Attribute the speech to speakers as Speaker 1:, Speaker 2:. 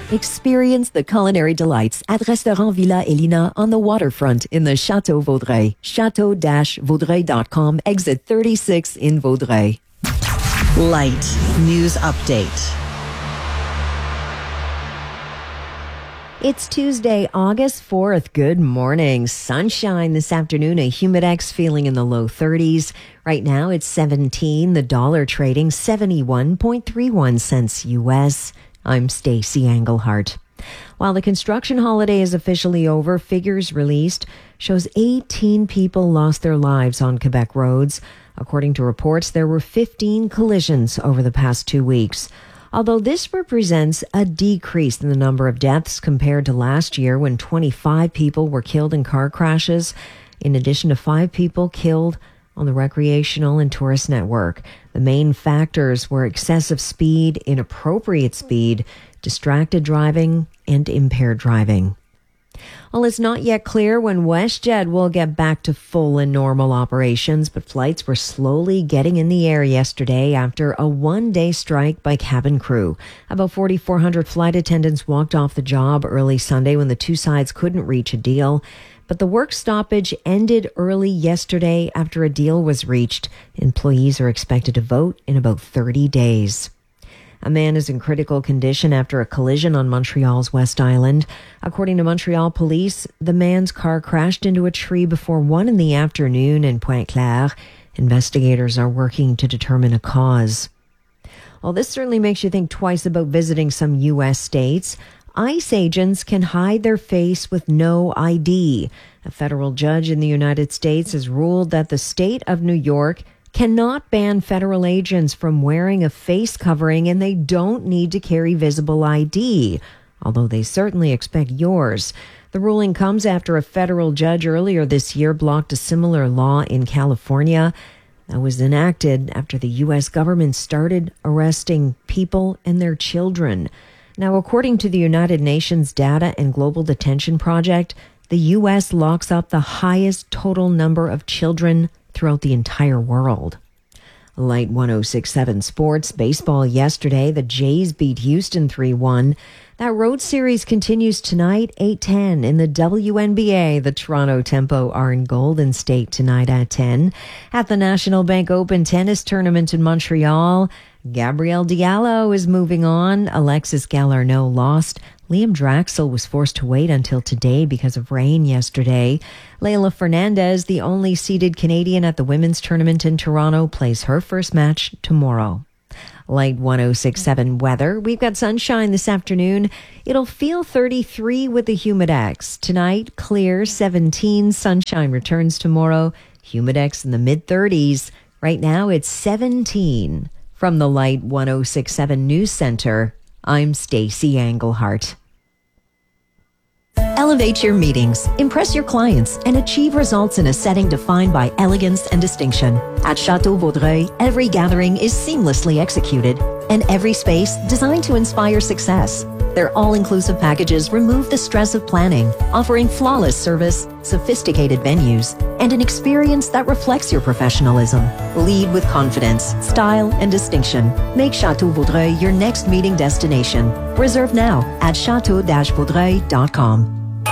Speaker 1: Experience the culinary delights at Restaurant Villa Elina on the waterfront in the Chateau Vaudreuil. Chateau-Vaudreuil.com, exit 36 in Vaudreuil.
Speaker 2: Light News Update.
Speaker 1: It's Tuesday, August 4th. Good morning. Sunshine this afternoon, a humidex feeling in the low 30s. Right now it's 17. The dollar trading 71.31 cents US. I'm Stacey Englehart. While the construction holiday is officially over, figures released shows 18 people lost their lives on Quebec roads. According to reports, there were 15 collisions over the past 2 weeks. Although this represents a decrease in the number of deaths compared to last year when 25 people were killed in car crashes, in addition to 5 people killed on the recreational and tourist network. The main factors were excessive speed, inappropriate speed, distracted driving, and impaired driving. Well, it's not yet clear when WestJet will get back to full and normal operations, but flights were slowly getting in the air yesterday after a one-day strike by cabin crew. About 4,400 flight attendants walked off the job early Sunday when the two sides couldn't reach a deal. But the work stoppage ended early yesterday after a deal was reached. Employees are expected to vote in about 30 days. A man is in critical condition after a collision on Montreal's West Island. According to Montreal police, the man's car crashed into a tree before 1 p.m. in Pointe-Claire. Investigators are working to determine a cause. Well, this certainly makes you think twice about visiting some U.S. states. ICE agents can hide their face with no ID. A federal judge in the United States has ruled that the state of New York cannot ban federal agents from wearing a face covering, and they don't need to carry visible ID, although they certainly expect yours. The ruling comes after a federal judge earlier this year blocked a similar law in California that was enacted after the U.S. government started arresting people and their children. Now, according to the United Nations Data and Global Detention Project, the U.S. locks up the highest total number of children throughout the entire world. Light 106.7 Sports. Baseball yesterday. The Jays beat Houston 3-1. That road series continues tonight, 8:10 in the WNBA. The Toronto Tempo are in Golden State tonight at 10. At the National Bank Open Tennis Tournament in Montreal, Gabrielle Diallo is moving on. Alexis Galarneau lost. Liam Draxel was forced to wait until today because of rain yesterday. Leylah Fernandez, the only seeded Canadian at the women's tournament in Toronto, plays her first match tomorrow. Light 106.7 weather. We've got sunshine this afternoon. It'll feel 33 with the humidex. Tonight, clear 17. Sunshine returns tomorrow. Humidex in the mid-30s. Right now, it's 17. From the Light 106.7 News Center, I'm Stacey Englehart. Elevate your meetings, impress your clients, and achieve results in a setting defined by elegance and distinction. At Chateau Vaudreuil, every gathering is seamlessly executed, and every space designed to inspire success. Their all-inclusive packages remove the stress of planning, offering flawless service, sophisticated venues, and an experience that reflects your professionalism. Lead with confidence, style, and distinction. Make Chateau Vaudreuil your next meeting destination. Reserve now at chateau-vaudreuil.com.